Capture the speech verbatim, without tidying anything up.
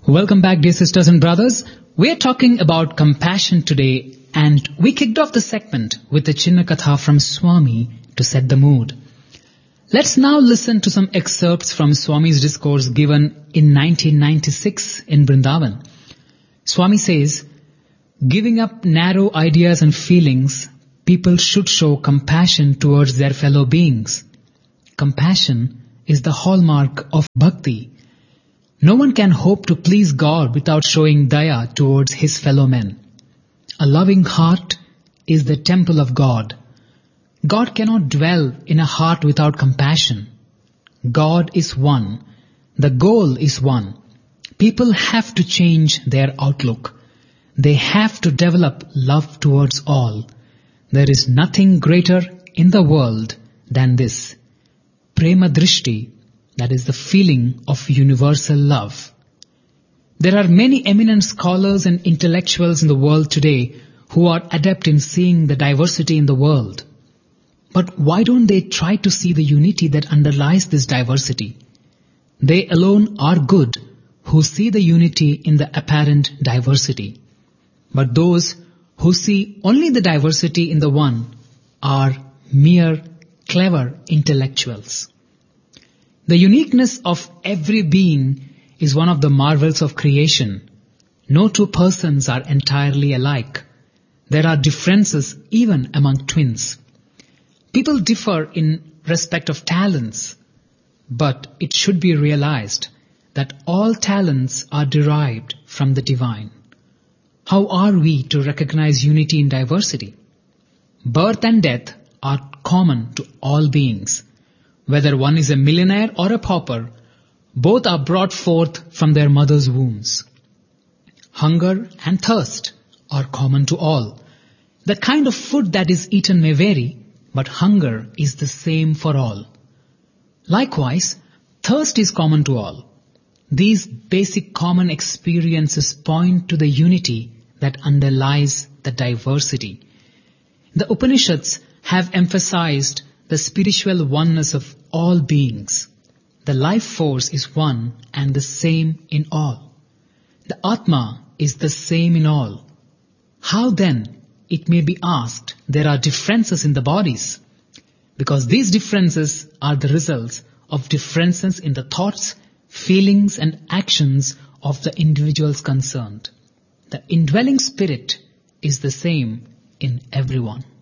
Welcome back, dear sisters and brothers. We're talking about compassion today, and we kicked off the segment with a Chinna Katha from Swami to set the mood. Let's now listen to some excerpts from Swami's discourse given in nineteen ninety-six in Vrindavan. Swami says, giving up narrow ideas and feelings, people should show compassion towards their fellow beings. Compassion is the hallmark of bhakti. No one can hope to please God without showing daya towards his fellow men. A loving heart is the temple of God. God cannot dwell in a heart without compassion. God is one. The goal is one. People have to change their outlook. They have to develop love towards all. There is nothing greater in the world than this. Prema Drishti, that is the feeling of universal love. There are many eminent scholars and intellectuals in the world today who are adept in seeing the diversity in the world. But why don't they try to see the unity that underlies this diversity? They alone are good who see the unity in the apparent diversity. But those who see only the diversity in the one are mere clever intellectuals. The uniqueness of every being is one of the marvels of creation. No two persons are entirely alike. There are differences even among twins. People differ in respect of talents, but it should be realized that all talents are derived from the divine. How are we to recognize unity in diversity? Birth and death are common to all beings. Whether one is a millionaire or a pauper, both are brought forth from their mother's wombs. Hunger and thirst are common to all. The kind of food that is eaten may vary, but hunger is the same for all. Likewise, thirst is common to all. These basic common experiences point to the unity that underlies the diversity. The Upanishads have emphasized the spiritual oneness of all beings. The life force is one and the same in all. The Atma is the same in all. How then, it may be asked, there are differences in the bodies? Because these differences are the results of differences in the thoughts, feelings and actions of the individuals concerned. The indwelling spirit is the same in everyone.